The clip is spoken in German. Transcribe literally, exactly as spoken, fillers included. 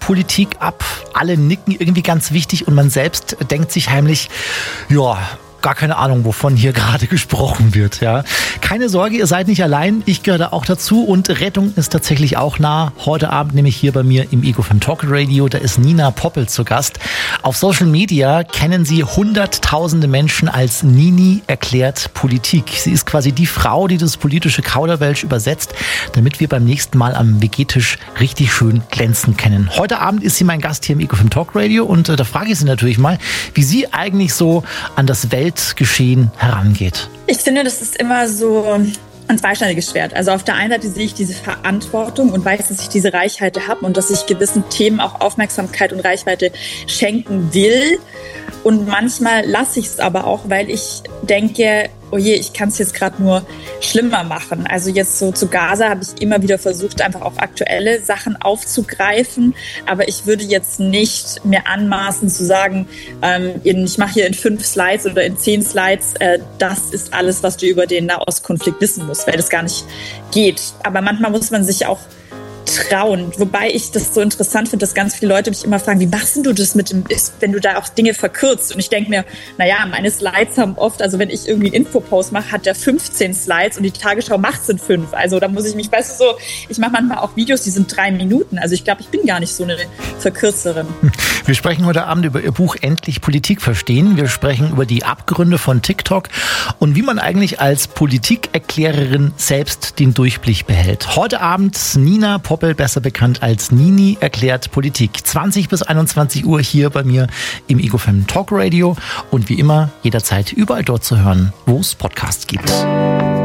Politik ab. Alle nicken irgendwie ganz wichtig und man selbst denkt sich heimlich, ja, gar keine Ahnung, wovon hier gerade gesprochen wird. Ja. Keine Sorge, ihr seid nicht allein. Ich gehöre da auch dazu und Rettung ist tatsächlich auch nah. Heute Abend nämlich hier bei mir im EgoFam Talk Radio, da ist Nina Poppel zu Gast. Auf Social Media kennen sie hunderttausende Menschen als Nini erklärt Politik. Sie ist quasi die Frau, die das politische Kauderwelsch übersetzt, damit wir beim nächsten Mal am W G-Tisch richtig schön glänzen können. Heute Abend ist sie mein Gast hier im EgoFam Talk Radio und äh, da frage ich sie natürlich mal, wie sie eigentlich so an das Welt Geschehen herangeht. Ich finde, das ist immer so ein zweischneidiges Schwert. Also auf der einen Seite sehe ich diese Verantwortung und weiß, dass ich diese Reichweite habe und dass ich gewissen Themen auch Aufmerksamkeit und Reichweite schenken will. Und manchmal lasse ich es aber auch, weil ich denke, oh je, ich kann es jetzt gerade nur schlimmer machen. Also jetzt so zu Gaza habe ich immer wieder versucht, einfach auch aktuelle Sachen aufzugreifen. Aber ich würde jetzt nicht mir anmaßen zu sagen, ähm, ich mache hier in fünf Slides oder in zehn Slides, äh, das ist alles, was du über den Nahostkonflikt wissen musst, weil das gar nicht geht. Aber manchmal muss man sich auch trauen. Wobei ich das so interessant finde, dass ganz viele Leute mich immer fragen, wie machst du das mit dem, wenn du da auch Dinge verkürzt? Und ich denke mir, naja, meine Slides haben oft, also wenn ich irgendwie einen Infopost mache, hat der fünfzehn Slides und die Tagesschau macht es in fünf. Also da muss ich mich, weißt du so, ich mache manchmal auch Videos, die sind drei Minuten. Also ich glaube, ich bin gar nicht so eine Verkürzerin. Wir sprechen heute Abend über Ihr Buch Endlich Politik verstehen. Wir sprechen über die Abgründe von TikTok und wie man eigentlich als Politikerklärerin selbst den Durchblick behält. Heute Abend Nina Poppel, besser bekannt als Nini, erklärt Politik. zwanzig bis einundzwanzig Uhr hier bei mir im EgoFam Talk Radio und wie immer jederzeit überall dort zu hören, wo es Podcasts gibt.